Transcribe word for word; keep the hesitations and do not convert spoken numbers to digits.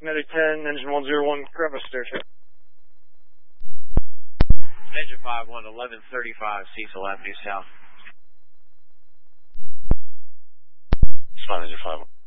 Medic ten, engine one zero one, grab a stair check. Engine five one, eleven thirty-five, Cecil Avenue South. It's fine, engine five one.